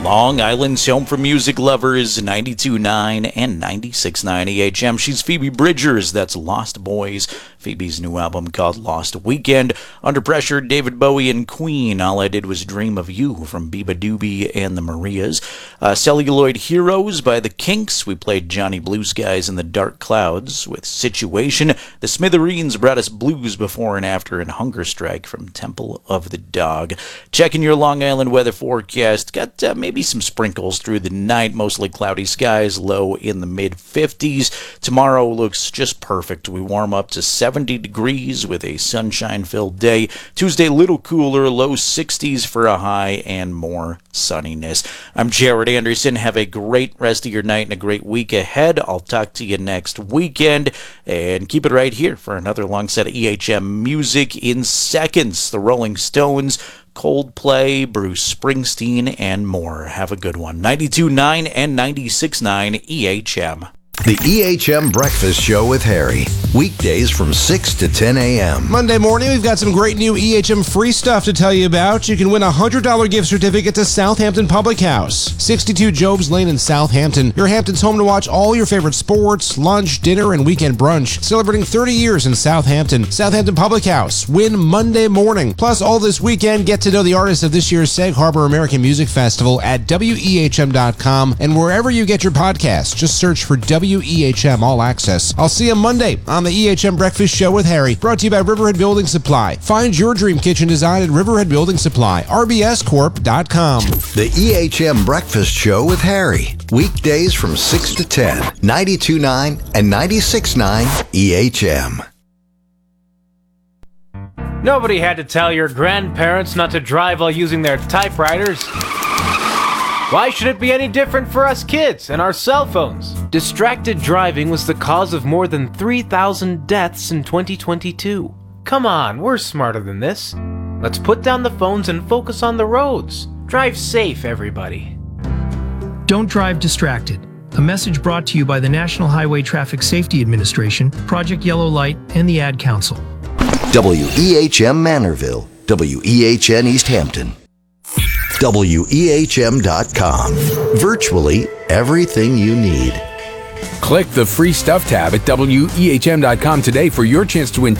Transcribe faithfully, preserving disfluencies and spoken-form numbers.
Long Island's home for music lovers, ninety-two point nine and ninety-six point nine E H M. She's Phoebe Bridgers. That's Lost Boys. Phoebe's new album called Lost Weekend. Under Pressure, David Bowie and Queen. All I Did Was Dream of You from Biba Doobie and the Marias. Uh, Celluloid Heroes by the Kinks. We played Johnny Blue Skies and the Dark Clouds with Situation. The Smithereens brought us Blues Before and After and Hunger Strike from Temple of the Dog. Checking your Long Island weather forecast. Got uh, maybe some sprinkles through the night. Mostly cloudy skies, low in the mid fifties. Tomorrow looks just perfect. We warm up to seventy degrees with a sunshine-filled day. Tuesday, little cooler, low sixties for a high and more sunniness. I'm Jared Anderson. Have a great rest of your night and a great week ahead. I'll talk to you next weekend. And keep it right here for another long set of E H M music in seconds. The Rolling Stones, Coldplay, Bruce Springsteen, and more. Have a good one. ninety-two point nine and ninety-six point nine E H M. The E H M Breakfast Show with Harry. Weekdays from six to ten a.m. Monday morning, we've got some great new E H M free stuff to tell you about. You can win a one hundred dollars gift certificate to Southampton Public House, sixty-two Jobs Lane in Southampton. Your Hampton's home to watch all your favorite sports, lunch, dinner, and weekend brunch. Celebrating thirty years in Southampton. Southampton Public House. Win Monday morning. Plus, all this weekend, get to know the artists of this year's Sag Harbor American Music Festival at W E H M dot com and wherever you get your podcasts. Just search for W E H M All Access. I'll see you Monday on the E H M Breakfast Show with Harry, brought to you by Riverhead Building Supply. Find your dream kitchen design at Riverhead Building Supply, R B S corp dot com. The E H M Breakfast Show with Harry. Weekdays from six to ten, ninety-two point nine and ninety-six point nine E H M. Nobody had to tell your grandparents not to drive while using their typewriters. Why should it be any different for us kids and our cell phones? Distracted driving was the cause of more than three thousand deaths in twenty twenty-two. Come on, we're smarter than this. Let's put down the phones and focus on the roads. Drive safe, everybody. Don't drive distracted. A message brought to you by the National Highway Traffic Safety Administration, Project Yellow Light, and the Ad Council. W E H M Manorville, W E H N East Hampton. W E H M dot com. Virtually everything you need. Click the free stuff tab at W E H M dot com today for your chance to win